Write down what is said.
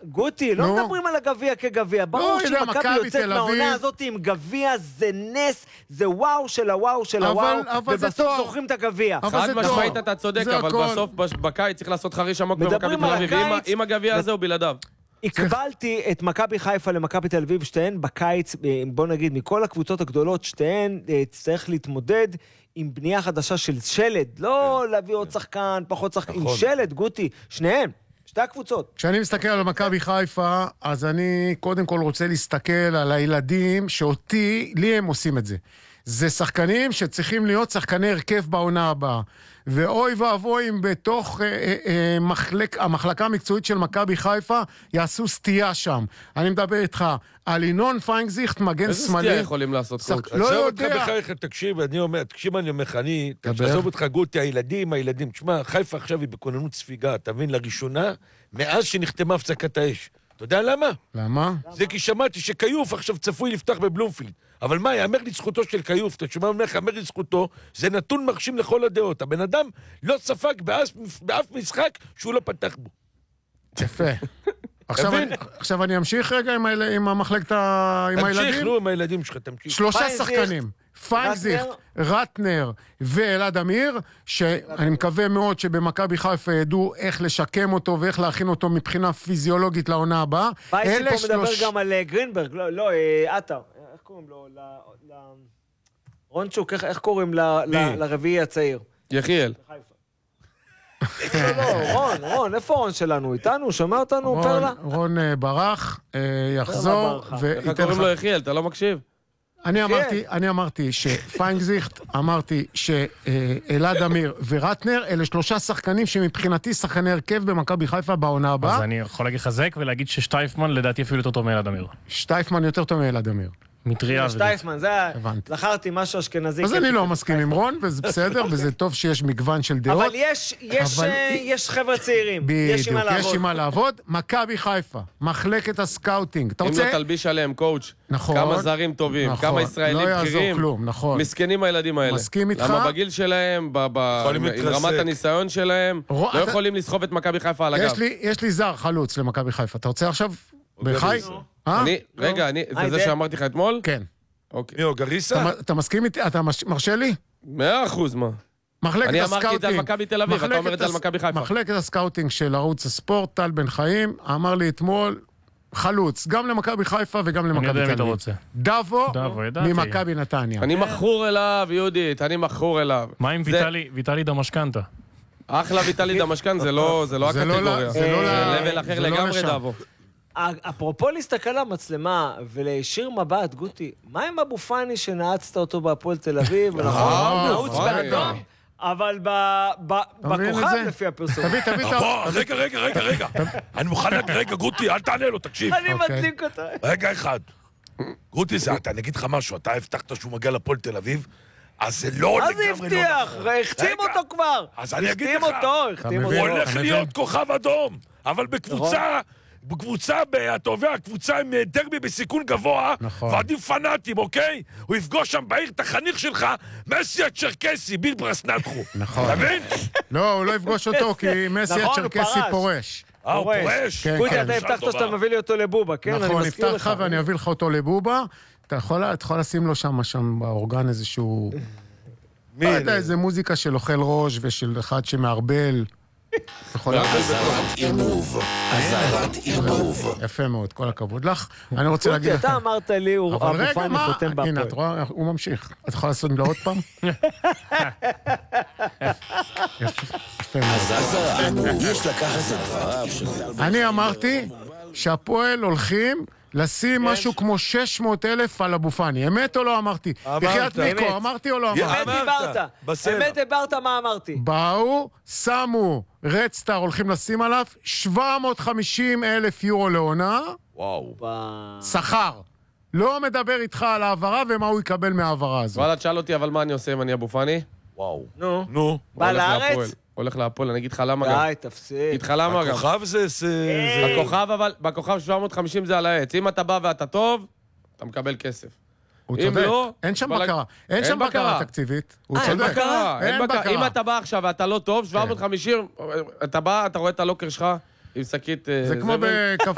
גוטי, לא מדברים על הגביע כגביע. ברור שמכבי יוצאת מהעונה הזאת עם גביע, זה נס, זה וואו של הוואו של הוואו, ובסוף זוכרים את הגביע. חד משמעית אתה צודק, אבל בסוף בקיץ צריך לעשות חריש עמוק במכבי תל אביב, עם הגביע הזה הוא בלעדיו. הקבלתי את מכבי חיפה למכבי תל אביב, שתיהן בקיץ, בוא נגיד, מכל הקבוצות הגדולות, שתיהן צריך להתמודד עם בנייה חדשה של שלד, לא להביא עוד שחקן, פחות שחקן, עם שלד, גוטי, שניהם, שתי הקבוצות. כשאני מסתכל על מכבי חיפה, אז אני קודם כל רוצה להסתכל על הילדים שאותי, לי הם עושים את זה. זה שחקנים שצריכים להיות שחקני הרכב בעונה הבאה. ואוי ואבוי אם בתוך המחלקה המקצועית של מכבי חיפה יעשו סטייה שם. אני מדבר איתך על ינון פיינגזיכט, מגן שמאלי. איזה סטייה יכולים לעשות? לא יודע. תקשיב, אני אומר לך, תעזוב אותך גוטי, הילדים. תשמע, חיפה עכשיו היא בכוננות ספיגה, תבין, לראשונה, מאז שנחתמה הפסקת האש. אתה יודע למה? למה? זה כי שמעתי שקיוף עכשיו צפוי לפתח בבלומפילד. אבל מה, יאמר לזכותו של קיוף, אתה שומע ממך, יאמר לזכותו, זה נתון מרשים לכל הדעות. הבן אדם לא ספק באף משחק שהוא לא פתח בו. יפה. עכשיו אני אמשיך רגע עם המחלקת עם הילדים? תמשיך, עם הילדים שלך, תמשיך. 3 שחקנים, פיינגזיכט, רטנר ואלעד אמיר, שאני מקווה מאוד שבמכבי חיפה ידעו איך לשקם אותו ואיך להכין אותו מבחינה פיזיולוגית לעונה הבאה. פייסי פה מדבר גם על גרינברג, לא, עטר. איך קוראים לו? רונצ'וק, איך קוראים לרביעי הצעיר? יחיאל. רון, איפה רון שלנו? איתנו? שומע אותנו, פרלה? רון ברח, יחזור. איך קוראים לו יחיאל? אתה לא מקשיב? אני אמרתי שפיינגזיכט, אמרתי שאלעד אמיר ורטנר, אלה 3 שחקנים שמבחינתי שחקני הרכב במכבי חיפה בעונה הבאה. אז אני יכול להגיד חזק ולהגיד ששטייפמן לדעתי אפילו יותר טוב מאלעד אמיר. שטייפמן יותר טוב מאלעד אמיר. מטריה. שטייפמן, זה זכרתי משהו אשכנזי. אז אני לא מסכים עם רון, וזה בסדר, וזה טוב שיש מגוון של דעות. אבל יש חבר'ה צעירים. בדיוק, יש עם מה לעבוד. מכבי חיפה, מחלקת הסקאוטינג. אם לא תלביש עליהם, קואוץ', כמה זרים טובים, כמה ישראלים בכירים. מסכנים הילדים האלה. מסכים איתך. למה בגיל שלהם, ברמת הניסיון שלהם, לא יכולים לסחוב את מכבי חיפה על הגב. יש לי זר חלוץ למכבי חיפה. אתה רוצה עכשיו? בחי? רגע, זה שאמרתי לך אתמול? כן. מי או גריסה? אתה מסכים איתי? אתה מרשה לי? 100%, מה? אני אמרתי את זה על מכבי תל אביב, אתה אומר את זה על מכבי חיפה. מחלקת הסקאוטינג של ערוץ הספורט, טל בן חיים, אמר לי אתמול, חלוץ, גם למכבי חיפה וגם למכבי תל אביב. דבו ממכבי נתניה. אני מכור אליו, יהודית, אני מכור אליו. מה עם ויטלי דמשקנטה? אחלה ויטלי דמשקן, זה לא הקטגוריה. זה לבל אחר לגמרי דבו. אפרופו להסתכל על המצלמה ולהישיר מבט, גוטי, מה עם אבו פאני שנעצת אותו בהפועל תל אביב? נעוץ באדום, אבל בכוכב לפי הפרסום. רגע. אני מוכן רגע, גוטי, אל תענה לו, תקשיב. אני מדליק אותה. רגע אחד. גוטי, אני אגיד לך משהו, אתה הבטחת שהוא מגיע לפועל תל אביב, אז זה לא לגמרי לא נכון. אז הבטיח, החתים אותו כבר. אז אני אגיד לך, הוא הולך להיות כוכב אדום, אבל בקבוצה, אתה עובר, קבוצה עם דרבי בסיכון גבוה, ועדים פנאטים, אוקיי? הוא יפגוש שם בעיר את החניך שלך, מסי הצ'רקסי, ביל ברסנטחו. נכון. תבין? לא, הוא לא יפגוש אותו, כי מסי הצ'רקסי פורש. הוא פורש. גוטי, אתה הבטחת שאתה מביא לי אותו לבובה, כן? נכון, אני אפתח לך ואני אביא לך אותו לבובה. אתה יכול לשים לו שם באורגן איזשהו... לא יודע, איזה מוזיקה של אוכל ראש ושל אחד שמערבל. עזרת ערבוב. יפה מאוד, כל הכבוד לך. אני רוצה להגיד לך... אתה אמרת לי, אבו פאני חותם בהפועל. הנה, את רואה, הוא ממשיך. את יכולה לעשות לו עוד פעם? יפה מאוד. יש לקחת את דבריו של... אני אמרתי שהפועל הולכים לשים משהו כמו 600,000 על אבו פאני. אמת או לא אמרתי? בחיית מיקו, אמרתי או לא אמרתי? אמת דיברת מה אמרתי. באו, שמו רדסטאר, הולכים לשים עליו 750,000 יורו לעונה. וואו. שכר. לא מדבר איתך על העברה ומה הוא יקבל מהעברה הזו. וואלה, תשאל אותי, אבל מה אני עושה אם אני אבו פאני? וואו. נו. בא לארץ? הולך להפועל, אני אגיד לך למה גם. די, תפסיק. אגיד לך למה גם. בכוכב זה... בכוכב 750 זה על העץ. אם אתה בא ואתה טוב, אתה מקבל כסף. הוא צודק. אין שם בקרה. אין שם בקרה תקציבית. הוא צודק. אין בקרה. אם אתה בא עכשיו ואתה לא טוב, 750, אתה בא, אתה רואה את הלוקר שלך עם שקית... זה כמו